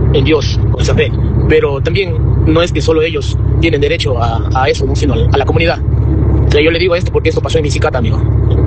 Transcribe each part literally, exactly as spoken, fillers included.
en Dios, con esa fe. Pero también no es que solo ellos tienen derecho a, a eso, ¿no? Sino a la comunidad. O sea, yo le digo esto porque esto pasó en Misicata, amigo.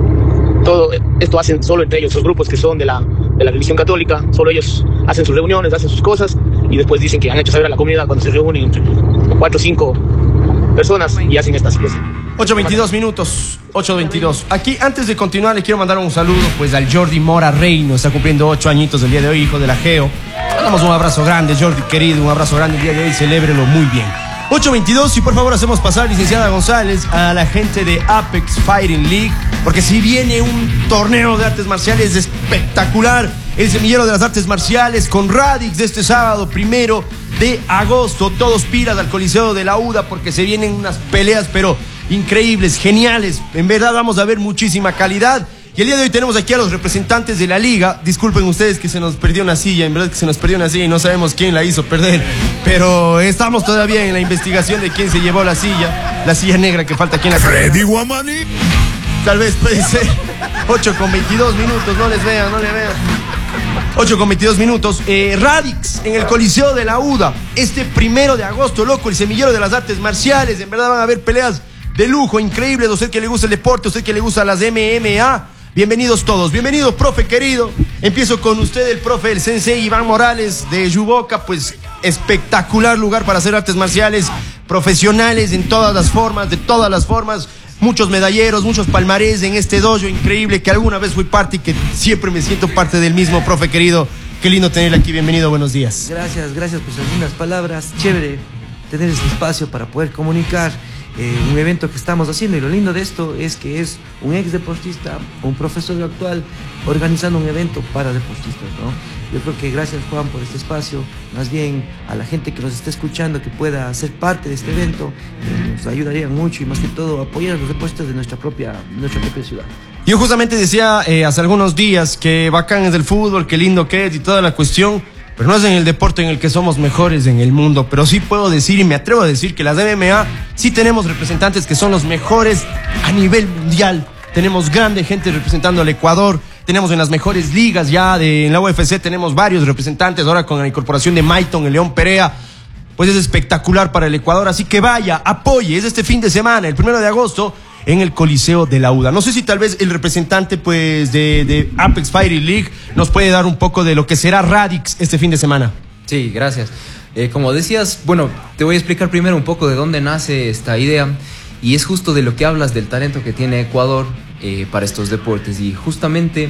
Todo esto hacen solo entre ellos, esos grupos que son de la, de la religión católica, solo ellos hacen sus reuniones, hacen sus cosas y después dicen que han hecho saber a la comunidad cuando se reúnen entre cuatro o cinco personas y hacen estas cosas. ocho veintidós minutos, ocho veintidós. Aquí, antes de continuar, le quiero mandar un saludo pues al Jordi Mora Reino, está cumpliendo ocho añitos el día de hoy, hijo de la Geo. Mandamos un abrazo grande, Jordi querido, un abrazo grande el día de hoy, celébrelo muy bien. ocho veintidós, y por favor hacemos pasar, licenciada González, a la gente de Apex Fighting League, porque si viene un torneo de artes marciales espectacular, el semillero de las artes marciales con Radix de este sábado primero de agosto, todos pilas al Coliseo de la U D A porque se vienen unas peleas pero increíbles, geniales, en verdad vamos a ver muchísima calidad. Y el día de hoy tenemos aquí a los representantes de la liga. Disculpen ustedes que se nos perdió una silla, en verdad que se nos perdió una silla y no sabemos quién la hizo perder, pero estamos todavía en la investigación de quién se llevó la silla, la silla negra que falta aquí en la Freddy Guamani. Tal vez puede ser. ocho con veintidós minutos, no les vean, no le vean. ocho con veintidós minutos. Eh, Radix en el Coliseo de la U D A. Este primero de agosto, loco, el semillero de las artes marciales. En verdad van a haber peleas de lujo, increíbles. A usted que le gusta el deporte, a usted que le gusta las M M A. Bienvenidos todos. Bienvenido, profe querido. Empiezo con usted, el profe, el sensei Iván Morales de Yuboca. Pues espectacular lugar para hacer artes marciales profesionales en todas las formas, de todas las formas. Muchos medalleros, muchos palmarés en este dojo increíble que alguna vez fui parte y que siempre me siento parte del mismo, profe querido. Qué lindo tenerle aquí, bienvenido, buenos días. Gracias, gracias por sus lindas palabras. Chévere tener este espacio para poder comunicar eh, un evento que estamos haciendo. Y lo lindo de esto es que es un ex deportista, un profesor actual, organizando un evento para deportistas, ¿no? Yo creo que gracias, Juan, por este espacio. Más bien a la gente que nos está escuchando, que pueda ser parte de este evento, eh, nos ayudaría mucho y más que todo apoyar a los deportistas de nuestra propia, nuestra propia ciudad. Yo justamente decía eh, hace algunos días que bacán es el fútbol, qué lindo que es y toda la cuestión, pero no es en el deporte en el que somos mejores en el mundo. Pero sí puedo decir y me atrevo a decir que las M M A sí tenemos representantes que son los mejores a nivel mundial. Tenemos grande gente representando al Ecuador. Tenemos en las mejores ligas ya, de, en la U F C tenemos varios representantes, ahora con la incorporación de Maiton, el León Perea, pues es espectacular para el Ecuador, así que vaya, apoye, es este fin de semana, el primero de agosto, en el Coliseo de la U D A. No sé si tal vez el representante pues de, de Apex Fighting League nos puede dar un poco de lo que será Radix este fin de semana. Sí, gracias. Eh, como decías, bueno, te voy a explicar primero un poco de dónde nace esta idea, y es justo de lo que hablas del talento que tiene Ecuador Eh, para estos deportes, y justamente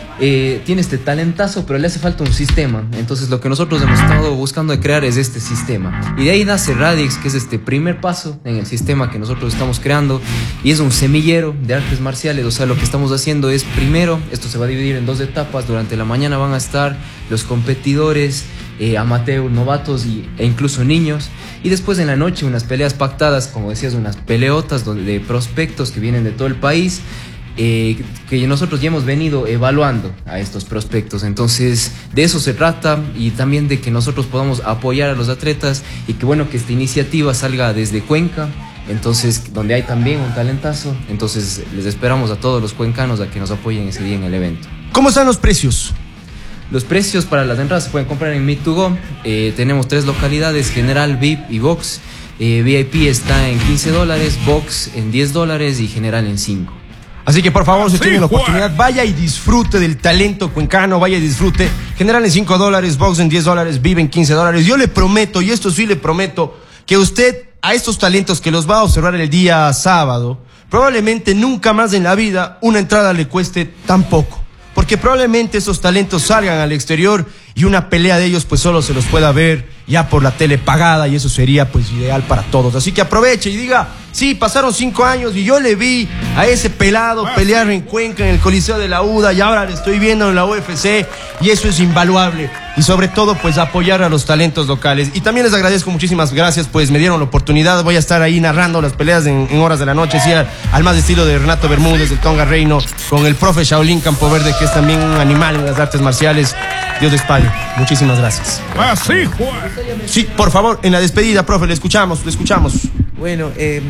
eh, tiene este talentazo, pero le hace falta un sistema. Entonces lo que nosotros hemos estado buscando de crear es este sistema, y de ahí nace Radix, que es este primer paso en el sistema que nosotros estamos creando, y es un semillero de artes marciales. O sea, lo que estamos haciendo es, primero, esto se va a dividir en dos etapas. Durante la mañana van a estar los competidores, eh, amateur, novatos y, e incluso niños, y después en la noche unas peleas pactadas, como decías, unas peleotas donde, de prospectos que vienen de todo el país. Eh, que nosotros ya hemos venido evaluando a estos prospectos. Entonces de eso se trata, y también de que nosotros podamos apoyar a los atletas, y que bueno, que esta iniciativa salga desde Cuenca, entonces donde hay también un talentazo. Entonces les esperamos a todos los cuencanos a que nos apoyen ese día en el evento. ¿Cómo están los precios? Los precios para las entradas se pueden comprar en Meet to Go. Eh, tenemos tres localidades: General, V I P y Box. eh, V I P está en quince dólares, Box en diez dólares y General en cinco. Así que por favor, si tiene la oportunidad, vaya y disfrute del talento cuencano, vaya y disfrute. General en cinco dólares, Box en diez dólares, Vive en quince dólares. Yo le prometo, y esto sí le prometo, que usted a estos talentos que los va a observar el día sábado, probablemente nunca más en la vida una entrada le cueste tan poco. Porque probablemente esos talentos salgan al exterior y una pelea de ellos pues solo se los pueda ver ya por la tele pagada, y eso sería pues ideal para todos. Así que aproveche y diga, sí, pasaron cinco años y yo le vi a ese pelado pelear en Cuenca en el Coliseo de la U D A, y ahora le estoy viendo en la U F C, y eso es invaluable. Y sobre todo pues apoyar a los talentos locales. Y también les agradezco, muchísimas gracias, pues me dieron la oportunidad. Voy a estar ahí narrando las peleas en, en horas de la noche, sí, al, al más estilo de Renato Bermúdez, del Tonga Reino, con el profe Shaolin Campoverde, que es también un animal en las artes marciales. Dios les pague. Muchísimas gracias. Así, Juan. Sí, por favor, en la despedida, profe, le escuchamos, le escuchamos. Bueno, eh,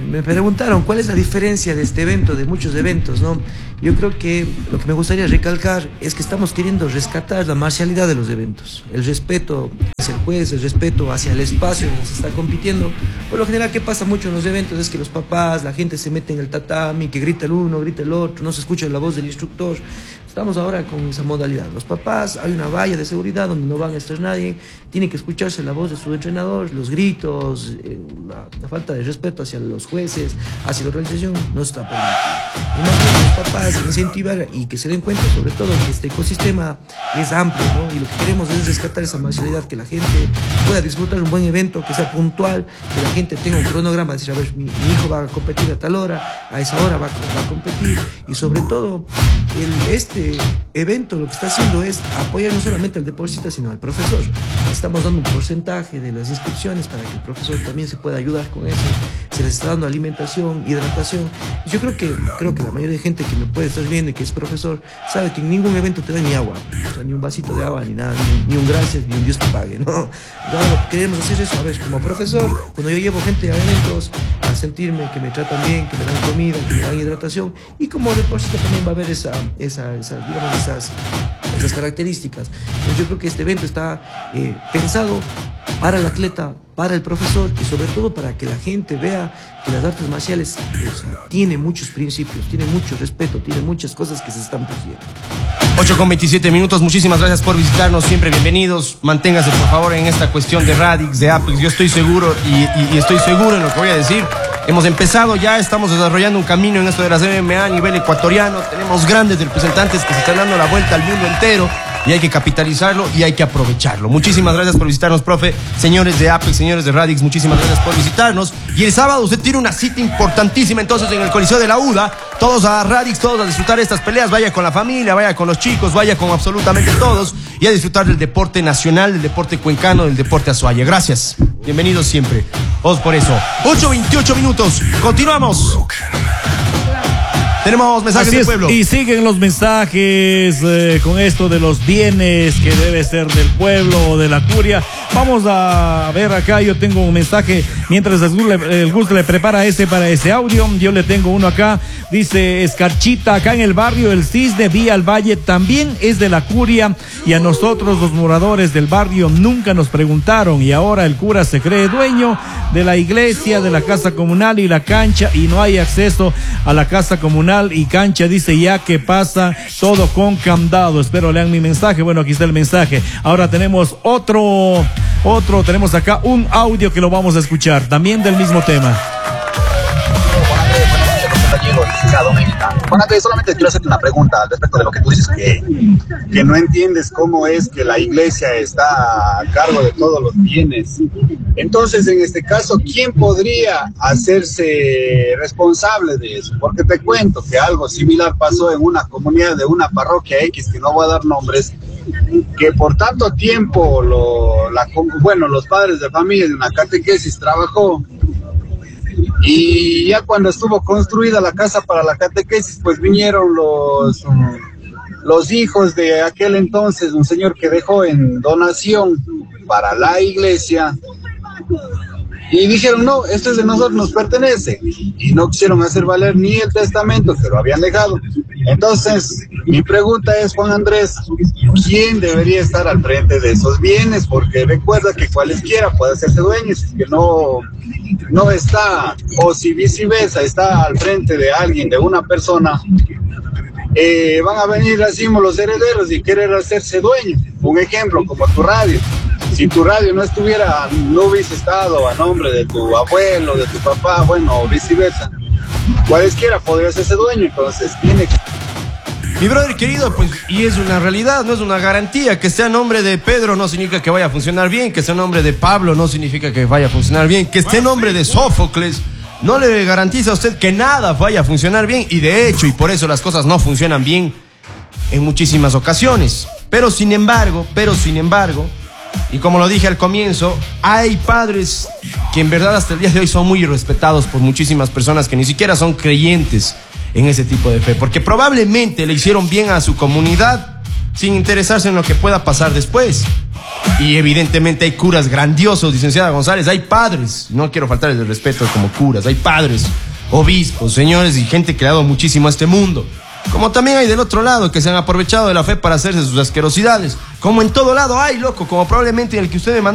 me preguntaron cuál es la diferencia de este evento, de muchos eventos, ¿no? Yo creo que lo que me gustaría recalcar es que estamos queriendo rescatar la marcialidad de los eventos, el respeto hacia el juez, el respeto hacia el espacio donde se está compitiendo. Por lo general, ¿qué pasa mucho en los eventos? Es que los papás, la gente se mete en el tatami, que grita el uno, grita el otro, no se escucha la voz del instructor. Estamos ahora con esa modalidad. Los papás, hay una valla de seguridad donde no van a estar nadie, tiene que escucharse la voz de su entrenador, los gritos, eh, la, la falta de respeto hacia los jueces, hacia la organización, no está permitido. Y más bien los papás incentivar y que se den cuenta, sobre todo, que este ecosistema es amplio, ¿no? Y lo que queremos es rescatar esa marcialidad, que la gente pueda disfrutar un buen evento, que sea puntual, que la gente tenga un cronograma, decir, a ver, mi, mi hijo va a competir a tal hora, a esa hora va, va a competir, y sobre todo, el, este evento lo que está haciendo es apoyar no solamente al deportista, sino al profesor. Estamos dando un porcentaje de las inscripciones para que el profesor también se pueda ayudar con eso. Se les está dando alimentación, hidratación. Yo creo que, creo que la mayoría de gente que me puede estar viendo y que es profesor sabe que en ningún evento te da ni agua, o sea, ni un vasito de agua, ni nada, ni, ni un gracias, ni un Dios te pague, ¿no? No, queremos hacer eso, a ver, como profesor, cuando yo llevo gente a eventos, a sentirme que me tratan bien, que me dan comida, que me dan hidratación, y como deportista también va a haber esa, esa, esa digamos, esas, esas características. Entonces yo creo que este evento está eh, pensado para el atleta, para el profesor y sobre todo para que la gente vea que las artes marciales, o sea, tiene muchos principios, tiene mucho respeto, tiene muchas cosas que se están persiguiendo. ocho con veintisiete minutos, muchísimas gracias por visitarnos, siempre bienvenidos. Manténgase por favor en esta cuestión de Radix, de Apex. Yo estoy seguro y, y, y estoy seguro en lo que voy a decir. Hemos empezado ya, estamos desarrollando un camino en esto de las M M A a nivel ecuatoriano. Tenemos grandes representantes que se están dando la vuelta al mundo entero y hay que capitalizarlo y hay que aprovecharlo. Muchísimas gracias por visitarnos, profe. Señores de Apex, señores de Radix, muchísimas gracias por visitarnos. Y el sábado usted tiene una cita importantísima entonces en el Coliseo de la U D A. Todos a Radix, todos a disfrutar estas peleas. Vaya con la familia, vaya con los chicos, vaya con absolutamente todos y a disfrutar del deporte nacional, del deporte cuencano, del deporte azuaya. Gracias. Bienvenidos siempre. Vos por eso. ocho veintiocho minutos. Continuamos. Tenemos mensajes del pueblo. Y siguen los mensajes eh, con esto de los bienes que debe ser del pueblo o de la curia. Vamos a ver acá, yo tengo un mensaje, mientras el Gus le, el Gus le prepara ese para ese audio, yo le tengo uno acá, dice Escarchita, acá en el barrio El Cisne, Vía al Valle, también es de la curia y a nosotros los moradores del barrio nunca nos preguntaron y ahora el cura se cree dueño de la iglesia, de la casa comunal y la cancha y no hay acceso a la casa comunal y cancha, dice ya que pasa todo con candado. Espero lean mi mensaje. Bueno, aquí está el mensaje. Ahora tenemos otro, otro, tenemos acá un audio que lo vamos a escuchar, también del mismo tema. Juan Andrés, solamente quiero hacerte una pregunta al respecto de lo que tú dices, que, que no entiendes cómo es que la iglesia está a cargo de todos los bienes. Entonces, en este caso, ¿quién podría hacerse responsable de eso? Porque te cuento que algo similar pasó en una comunidad de una parroquia X, que no voy a dar nombres, que por tanto tiempo, lo, la, bueno, los padres de familia de una catequesis trabajó. Y ya cuando estuvo construida la casa para la catequesis, pues vinieron los, los hijos de aquel entonces, un señor que dejó en donación para la iglesia, y dijeron, no, esto es de nosotros, nos pertenece, y no quisieron hacer valer ni el testamento que lo habían dejado. Entonces, mi pregunta es, Juan Andrés, ¿quién debería estar al frente de esos bienes? Porque recuerda que cualesquiera puede hacerse dueño, si es que no, no está, o si viceversa, está al frente de alguien, de una persona, eh, van a venir así los herederos y querer hacerse dueño. Un ejemplo, como tu radio. Si tu radio no estuviera, no hubiese estado a nombre de tu abuelo, de tu papá, bueno, o viceversa, cualesquiera podría hacerse dueño, entonces tiene que... Mi brother querido, pues, y es una realidad, no es una garantía. Que sea nombre de Pedro no significa que vaya a funcionar bien, que sea nombre de Pablo no significa que vaya a funcionar bien, que esté nombre de Sófocles no le garantiza a usted que nada vaya a funcionar bien, y de hecho, y por eso las cosas no funcionan bien en muchísimas ocasiones. Pero sin embargo, pero sin embargo, y como lo dije al comienzo, hay padres que en verdad hasta el día de hoy son muy respetados por muchísimas personas que ni siquiera son creyentes en ese tipo de fe, porque probablemente le hicieron bien a su comunidad sin interesarse en lo que pueda pasar después. Y evidentemente hay curas grandiosos, licenciada González, hay padres, no quiero faltarles el respeto como curas, hay padres, obispos, señores y gente que le ha dado muchísimo a este mundo. Como también hay del otro lado que se han aprovechado de la fe para hacerse sus asquerosidades. Como en todo lado hay, loco, como probablemente el que usted me mandó